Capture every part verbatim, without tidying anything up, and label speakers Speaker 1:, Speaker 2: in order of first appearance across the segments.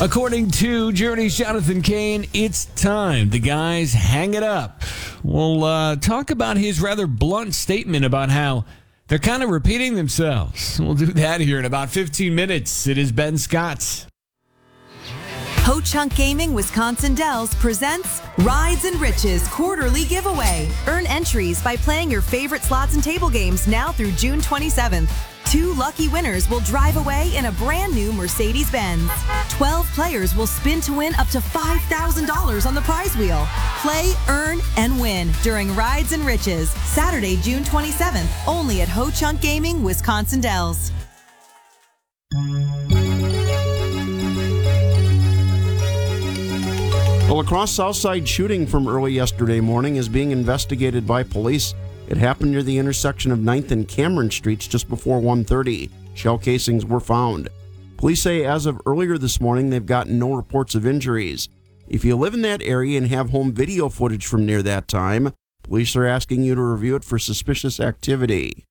Speaker 1: According to Journey's Jonathan Kane, it's time the guys hang it up. We'll uh, talk about his rather blunt statement about how they're kind of repeating themselves. We'll do that here in about fifteen minutes. It is Ben Scott.
Speaker 2: Ho Chunk Gaming Wisconsin Dells presents Rides and Riches Quarterly Giveaway. Earn entries by playing your favorite slots and table games now through June twenty-seventh. Two lucky winners will drive away in a brand new Mercedes-Benz. twelve players will spin to win up to five thousand dollars on the prize wheel. Play, earn, and win during Rides and Riches, Saturday, June twenty-seventh, only at Ho Chunk Gaming Wisconsin Dells.
Speaker 3: A La Crosse Southside shooting from early yesterday morning is being investigated by police. It happened near the intersection of ninth and Cameron Streets just before one thirty. Shell casings were found. Police say as of earlier this morning, they've gotten no reports of injuries. If you live in that area and have home video footage from near that time, police are asking you to review it for suspicious activity.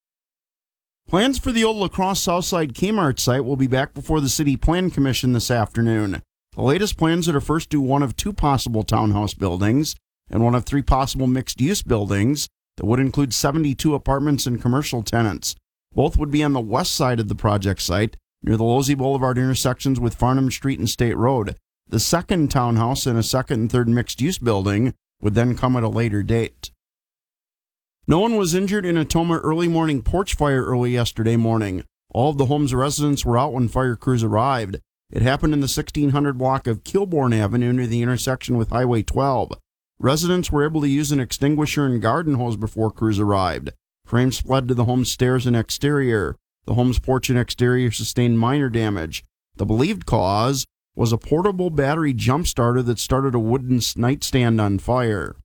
Speaker 3: Plans for the old La Crosse Southside Kmart site will be back before the City Plan Commission this afternoon. The latest plans are to first do one of two possible townhouse buildings and one of three possible mixed-use buildings that would include seventy-two apartments and commercial tenants. Both would be on the west side of the project site, near the Losey Boulevard intersections with Farnham Street and State Road. The second townhouse and a second and third mixed-use building would then come at a later date. No one was injured in a Tomah early morning porch fire early yesterday morning. All of the home's residents were out when fire crews arrived. It happened in the sixteen hundred block of Kilbourne Avenue near the intersection with Highway twelve. Residents were able to use an extinguisher and garden hose before crews arrived. Flames fled to the home's stairs and exterior. The home's porch and exterior sustained minor damage. The believed cause was a portable battery jump starter that started a wooden nightstand on fire.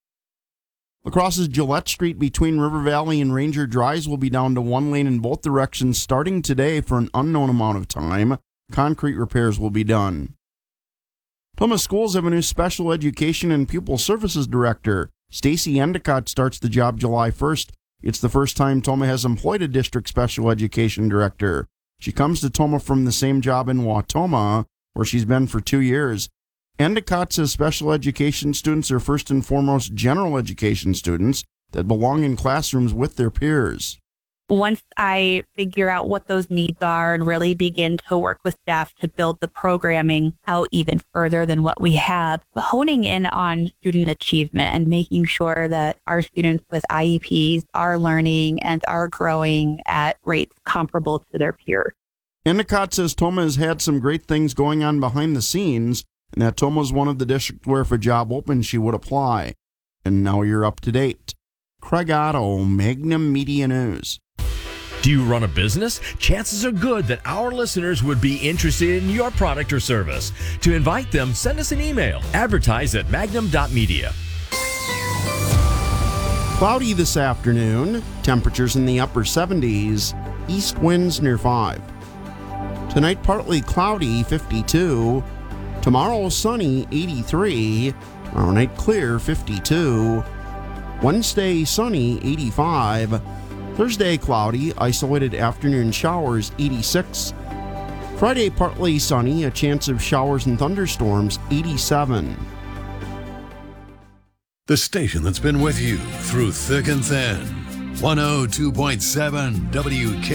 Speaker 3: La Crosse's Gillette Street between River Valley and Ranger Drives will be down to one lane in both directions starting today for an unknown amount of time. Concrete repairs will be done. Tomah schools have a new special education and pupil services director. Stacy Endicott starts the job July first. It's the first time Tomah has employed a district special education director. She comes to Tomah from the same job in Wautoma, where she's been for two years. Endicott says special education students are first and foremost general education students that belong in classrooms with their peers.
Speaker 4: Once I figure out what those needs are and really begin to work with staff to build the programming out even further than what we have, honing in on student achievement and making sure that our students with I E Ps are learning and are growing at rates comparable to their peers.
Speaker 3: Endicott says Tomah has had some great things going on behind the scenes, and that Tomah is one of the districts where if a job opens, she would apply. And now you're up to date. Craig Otto, Magnum Media News.
Speaker 5: Do you run a business? Chances are good that our listeners would be interested in your product or service. To invite them, send us an email. Advertise at magnum dot media.
Speaker 3: Cloudy this afternoon. Temperatures in the upper seventies. East winds near five. Tonight, partly cloudy, fifty-two. Tomorrow, sunny, eighty-three. Tomorrow night, clear, fifty-two. Wednesday, sunny, eighty-five. Thursday, cloudy, isolated afternoon showers, eighty-six. Friday, partly sunny, a chance of showers and thunderstorms, eighty-seven.
Speaker 6: The station that's been with you through thick and thin. one oh two point seven W K